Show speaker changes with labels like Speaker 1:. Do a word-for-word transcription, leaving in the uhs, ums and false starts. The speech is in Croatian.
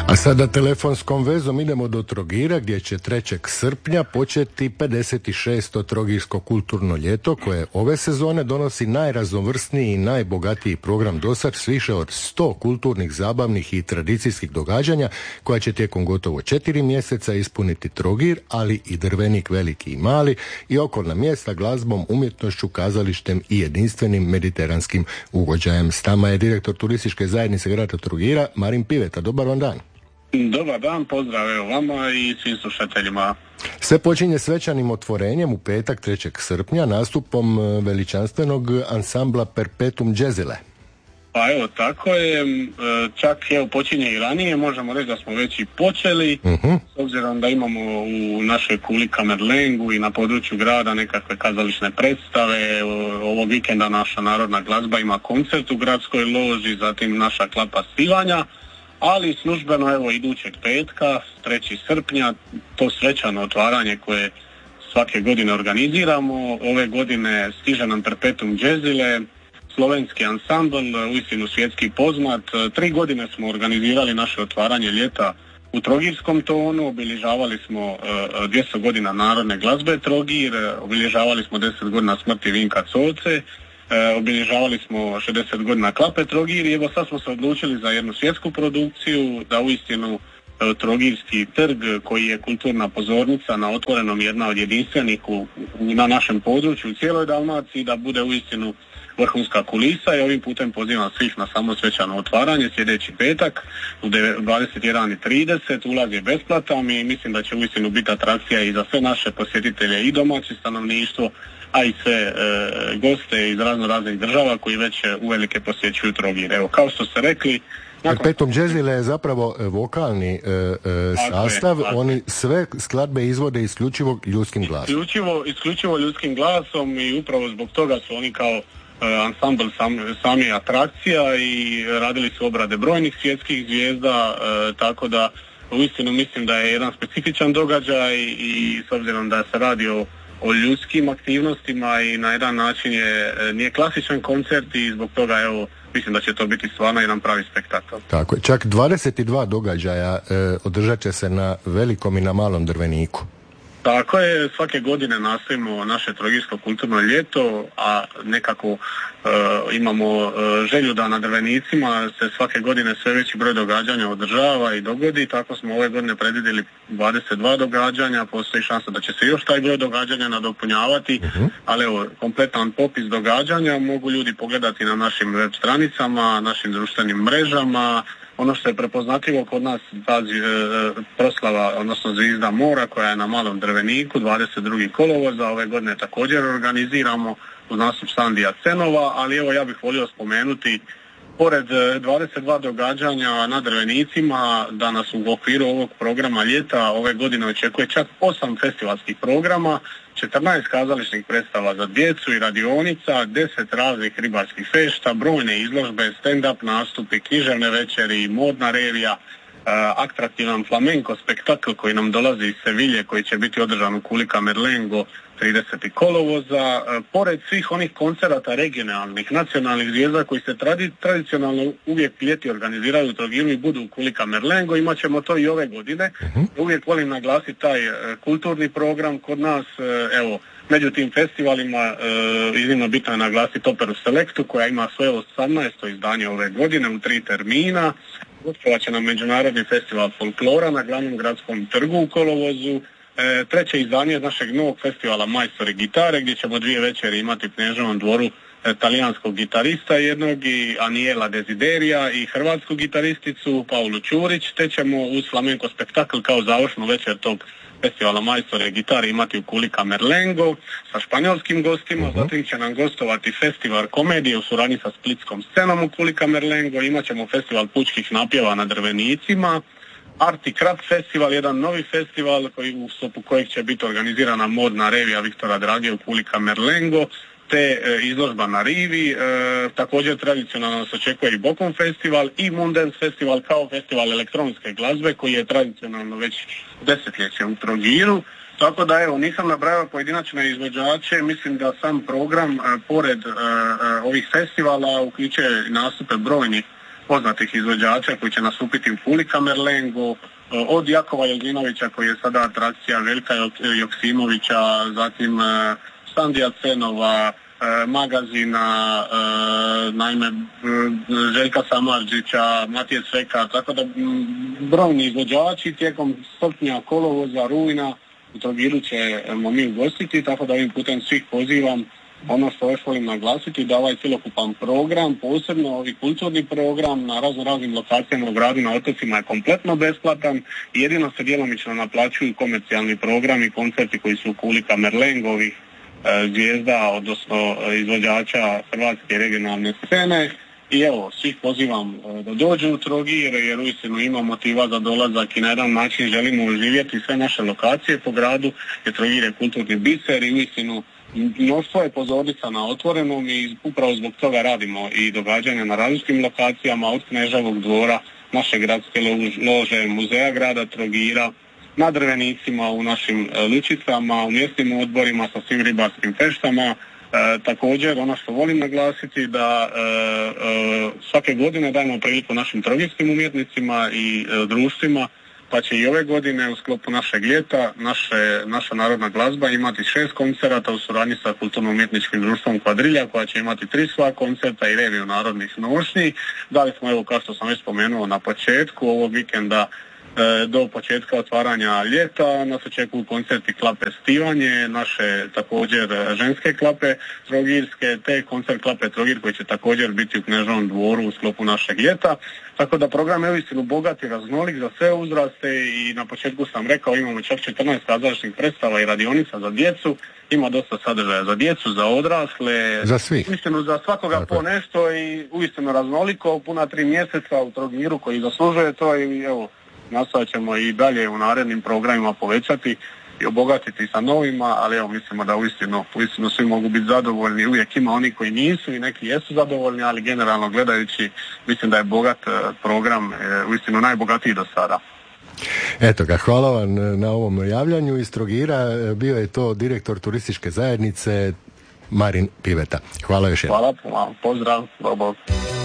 Speaker 1: A sada telefonskom vezom idemo do Trogira gdje će trećeg srpnja početi pedeset šesto Trogirsko kulturno ljeto koje ove sezone donosi najraznovrsniji i najbogatiji program dosad s više od sto kulturnih, zabavnih i tradicijskih događanja koja će tijekom gotovo četiri mjeseca ispuniti Trogir, ali i Drvenik veliki i mali i okolna mjesta glazbom, umjetnošću, kazalištem i jedinstvenim mediteranskim ugođajem. S nama je direktor turističke zajednice grada Trogira, Marin Piveta. Dobar vam dan.
Speaker 2: Dobar dan, pozdrav evo vama i svim slušateljima.
Speaker 1: Sve počinje svečanim otvorenjem u petak trećeg srpnja nastupom veličanstvenog ansambla Perpetuum Jazzile.
Speaker 2: Pa evo tako je, čak evo počinje i ranije, možemo reći da smo već i počeli, uh-huh. s obzirom da imamo u našoj kuli Kamerlengu i na području grada nekakve kazališne predstave. Ovog vikenda naša narodna glazba ima koncert u gradskoj loži, zatim naša klapa svivanja, ali službeno evo idućeg petka, trećeg srpnja, to svečano otvaranje koje svake godine organiziramo. Ove godine stiže nam Perpetuum Jazzile, slovenski ansambl, uistinu svjetski poznat. Tri godine smo organizirali naše otvaranje ljeta u trogirskom tonu, obilježavali smo uh, dvjesto godina narodne glazbe Trogir, obilježavali smo deset godina smrti Vinka Coce, uh, obilježavali smo šezdeset godina klape Trogir i evo sad smo se odlučili za jednu svjetsku produkciju, da uistinu uh, Trogirski trg koji je kulturna pozornica na otvorenom, jedna od jedinstvenih u, na našem području u cijeloj Dalmaciji, da bude uistinu vrhunska kulisa i ovim putem pozivam svih na samo svečano otvaranje sljedeći petak u dvadeset jedan i trideset. Ulaz je besplatan i mislim da će uistinu biti atrakcija i za sve naše posjetitelje i domaće stanovništvo, a i sve e, goste iz razno raznih država koji već uvelike posjećuju Trogir. Evo, kao što ste rekli,
Speaker 1: Perpetuum Jazzile je zapravo vokalni e, e, sastav, je, oni sve skladbe izvode isključivo ljudskim glasom.
Speaker 2: Isključivo, isključivo ljudskim glasom i upravo zbog toga su oni kao ansambl sam, sami atrakcija i radili su obrade brojnih svjetskih zvijezda, e, tako da uistinu mislim da je jedan specifičan događaj i s obzirom da se radi o, o ljudskim aktivnostima i na jedan način je, nije klasičan koncert i zbog toga evo mislim da će to biti stvarno jedan pravi spektakl.
Speaker 1: Tako je, čak dvadeset dva događaja e, održat će se na velikom i na malom Drveniku.
Speaker 2: Tako je, svake godine nastavimo naše Trogirsko kulturno ljeto, a nekako uh, imamo uh, želju da na Drvenicima se svake godine sve veći broj događanja održava i dogodi, tako smo ove godine predvidjeli dvadeset dva događanja, postoji šansa da će se još taj broj događanja nadopunjavati, uh-huh. ali evo, kompletan popis događanja mogu ljudi pogledati na našim web stranicama, našim društvenim mrežama. Ono što je prepoznatljivo kod nas pazi, e, proslava, odnosno Zvizda mora koja je na malom Drveniku, dvadeset drugog kolovoza, ove godine također organiziramo uz nastup Sandija Cenova, ali evo ja bih volio spomenuti, pored dvadeset dva događanja na Drvenicima, da nas u okviru ovog programa ljeta ove godine očekuje čak osam festivalskih programa, četrnaest kazališnih predstava za djecu i radionica, deset raznih ribarskih fešta, brojne izložbe, stand-up nastupi, književne večeri, modna revija, atraktivan flamenko spektakl koji nam dolazi iz Sevilje, koji će biti održan u kuli Kamerlengo tridesetog kolovoza. Pored svih onih koncerata regionalnih, nacionalnih zvijezda koji se tradi, tradicionalno uvijek ljeti organiziraju u Trogiru i budu u kuli Kamerlengo, imat ćemo to i ove godine. Uh-huh. Uvijek volim naglasiti taj kulturni program kod nas. Evo, među tim festivalima iznimno bitno je naglasiti Operu Selectu koja ima svoje osamnaesto izdanje ove godine u tri termina. Gostovat će nam Međunarodni festival folklora na glavnom gradskom trgu u kolovozu. E, treće izdanje našeg novog festivala Majstori gitare, gdje ćemo dvije večeri imati u Knježevom dvoru e, talijanskog gitarista jednog i Aniela Desiderija i hrvatsku gitaristicu Paulu Ćurić, te ćemo uz flamenko spektakl kao završnu večer tog festivala Majstore gitare imati u kuli Kamerlengo sa španjolskim gostima, uh-huh. zatim će nam gostovati festival komedije u suradnji sa splitskom scenom u kuli Kamerlengo, imat ćemo festival pučkih napjeva na Drvenicima, Art i Craft festival, jedan novi festival koji, u sklopu kojeg će biti organizirana modna revija Viktora Drage u kuli Kamerlengo, te e, izložba na rivi, e, također tradicionalno se očekuje i Bokom festival i Mundens festival kao festival elektronske glazbe koji je tradicionalno već desetljeće u Trogiru. Tako da evo, nisam nabrajao pojedinačne izvođače, mislim da sam program e, pored e, e, ovih festivala uključuje nastupe brojnih poznatih izvođača koji će nastupiti u Puli Kamerlengo, od Jakova Jozinovića koji je sada atrakcija, Veljka Joksimovića, zatim Sandija Cenova, Magazina, naime Željka Samardžića, Matije Sveka, tako da brojni izvođači tijekom srpnja, kolovoza, rujna u Trogiru ćemo mi ugostiti, tako da ovim putem svih pozivam. Ono što još volim naglasiti da ovaj cjelokupan program, posebno ovaj kulturni program na razno raznim lokacijama u gradu, na otocima je kompletno besplatan i jedino se djelomično naplaćuju komercijalni programi, koncerti koji su u Puli Kamerlengovih e, zvijezda, odnosno e, izvođača hrvatske regionalne scene. I evo, svih pozivam e, da dođu u Trogir jer uistinu ima motiva za dolazak i na jedan način želimo uživjeti sve naše lokacije po gradu jer Trogir je kulturni biser i uistinu mnoštvo je pozornica na otvorenom i upravo zbog toga radimo i događanja na različitim lokacijama od Kneževog dvora, naše gradske lože, muzeja grada Trogira, na Drvenicima, u našim lučicama, u mjesnim odborima sa svim ribarskim feštama. E, također ono što volim naglasiti da e, e, svake godine dajemo priliku našim trogirskim umjetnicima i e, društvima, pa će i ove godine u sklopu našeg ljeta naše, naša narodna glazba imati šest koncerata u suradnji sa kulturno-umjetničkim društvom Kvadrilja koja će imati tri svoja koncerta i reviju narodnih nošnji. Dali smo, evo kao što sam već spomenuo na početku ovog vikenda e, do početka otvaranja ljeta nas očekuju koncerti Klape Stivanje, naše također ženske klape trogirske, te koncert Klape Trogir koji će također biti u Kneževom dvoru u sklopu našeg ljeta. Tako da program je uistinu bogat i raznolik za sve uzraste i na početku sam rekao imamo čak četrnaest kazališnih predstava i radionica za djecu, ima dosta sadržaja za djecu, za odrasle,
Speaker 1: za svih.
Speaker 2: Uistinu za svakoga tako po nešto i uistinu raznoliko, puna tri mjeseca u Trogiru koji zaslužuje to i evo nastavit ćemo i dalje u narednim programima povećati i obogatiti sa novima, ali evo mislimo da uistinu, uistinu svi mogu biti zadovoljni, uvijek ima oni koji nisu i neki jesu zadovoljni, ali generalno gledajući mislim da je bogat program, uistinu najbogatiji do sada.
Speaker 1: Eto ga, hvala vam na ovom javljanju iz Trogira, bio je to direktor turističke zajednice Marin Piveta. Hvala još jednom.
Speaker 2: Hvala, pozdrav, bog bog.